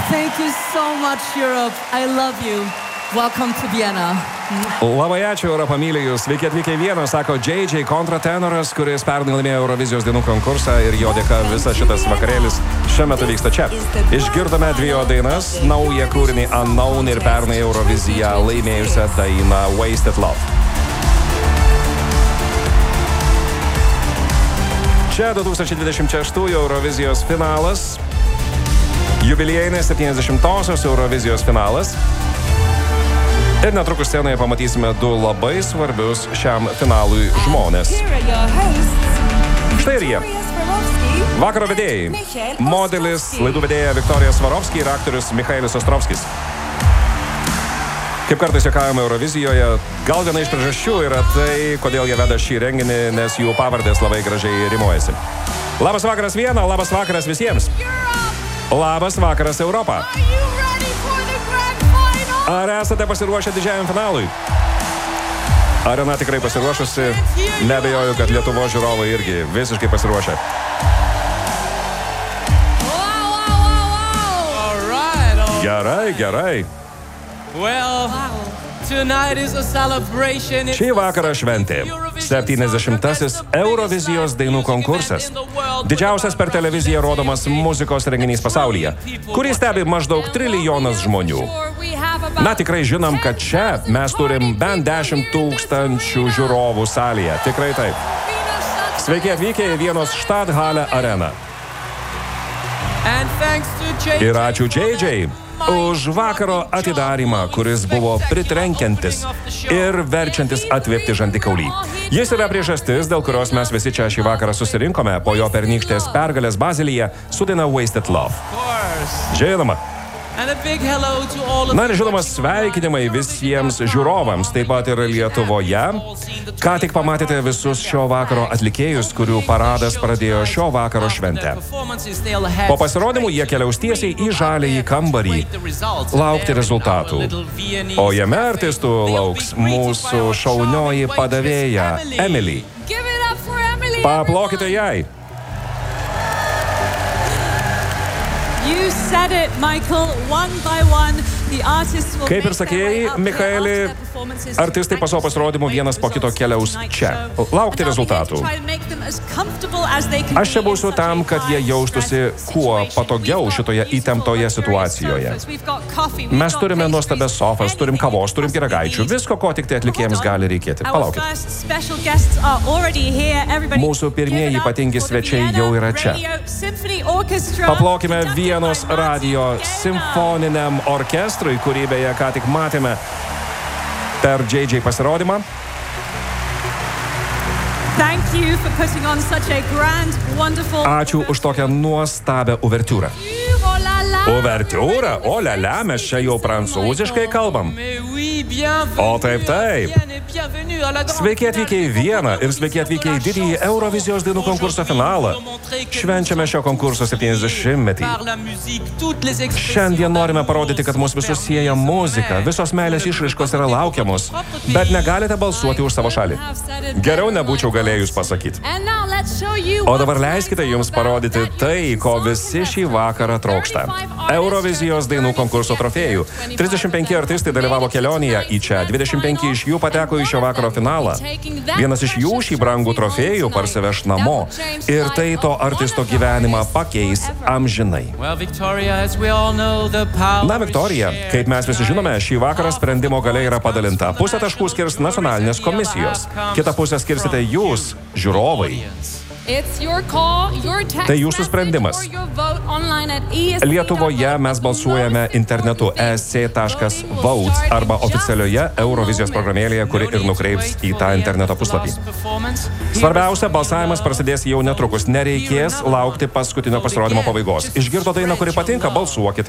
Thank you so much, Europe. I love you. Welcome to Vienna. Labai ačiū, Europą myli jūs. Sveiki atvykę į Vieną, sako JJ kontratenoras, kuris pernai laimėjo Eurovizijos dainų konkursą ir jo dėka visas šitas vakarėlis šiuo metu vyksta čia. Išgirdome dvi jo dainas, naują kūrinį Unknown ir pernai Euroviziją laimėjusią dainą Wasted Love. Čia 2026 Eurovizijos finalas, jubiliejinės 70-osios Eurovizijos finalas. Ir netrukus scenoje pamatysime du labai svarbius šiam finalui žmonės. Štai ir jie. Vakaro vedėjai. Modelis, laidų vedėja Viktorija Svarovski ir aktorius Michailis Ostrovskis. Kaip kartais juokaujame Eurovizijoje, gal viena iš priežasčių yra tai, kodėl jie veda šį renginį, nes jų pavardės labai gražiai rimuojasi. Labas vakaras Viena, labas vakaras visiems. Labas vakaras Europa. Ar esate pasiruošę didžiajam finalui? Arena tikrai pasiruošusi, neabejoju, kad Lietuvos žiūrovai irgi visiškai pasiruošę. Gerai, gerai. Šį vakarą šventė 70-asis Eurovizijos dainų konkursas. Didžiausias per televiziją rodomas muzikos renginys pasaulyje, kurį stebi maždaug 1 trilijonas žmonių. Na, tikrai žinom, kad čia mes turim bent 10 000 žiūrovų salėje. Tikrai taip. Sveiki atvykę į Vienos Stadthalle areną. Ir ačiū JJ už vakaro atidarymą, kuris buvo pritrenkiantis ir verčiantis atvėpti žandikaulį. Jis yra priežastis, dėl kurios mes visi čia šį vakarą susirinkome po jo pernykštės pergalės Bazelyje su daina Wasted Love. Žinoma. Na ir žinoma, sveikinimai visiems žiūrovams, taip pat ir Lietuvoje. Ką tik pamatėte visus šio vakaro atlikėjus, kurių paradas pradėjo šio vakaro šventę. Po pasirodymų jie keliaus tiesiai į žaliąjį kambarį laukti rezultatų. O jame artistų lauks mūsų šaunioji padavėja Emily. Paplokite jai. Kaip ir sakėjai, Michaeli, artistai po savo pasirodymų vienas po kito keliaus čia. Laukti rezultatų. Aš čia būsiu tam, kad jie jaustųsi kuo patogiau šitoje įtemptoje situacijoje. Mes turime nuostabias sofas, turim kavos, turim pyragaičių, visko, ko tik tai atlikėjams gali reikėti. Palaukit. Mūsų pirmieji ypatingi svečiai jau yra čia. Paplokime Vienos radijo simfoniniam orkestrui, kurį beje ką tik matėme per JJ pasirodymą. Ačiū už tokią nuostabią uvertiūrą. Uvertiūra? O lala, mes čia jau prancūziškai kalbam. O taip, taip. Sveiki atvykę į Vieną ir sveiki atvykę į didįjį Eurovizijos dainų konkurso finalą. Švenčiame šio konkurso 70-metį. Šiandien norime parodyti, kad mus visus sieja muzika, visos meilės išraiškos yra laukiamos, bet negalite balsuoti už savo šalį. Geriau nebūčiau galėjus pasakyti. O dabar leiskite jums parodyti tai, ko visi šį vakarą trokšta. Eurovizijos dainų konkurso trofėjų. 35 artistai dalyvavo kelionėje į čia, 25 iš jų pateko į šio vakaro finalą. Vienas iš jų šį brangų trofėjų parsiveš namo ir tai to artisto gyvenimą pakeis amžinai. Na, Viktorija, kaip mes visi žinome, šį vakarą sprendimo galia yra padalinta. Pusę taškų skirs nacionalinės komisijos, kitą pusę skirsite jūs, žiūrovai. Tai jūsų sprendimas. Lietuvoje mes balsuojame internetu esc.vote arba oficialioje Eurovizijos programėlėje, kuri ir nukreips į tą interneto puslapį. Svarbiausia, balsavimas prasidės jau netrukus. Nereikės laukti paskutinio pasirodymo pabaigos. Išgirdo dainą, kuri patinka, balsuokit.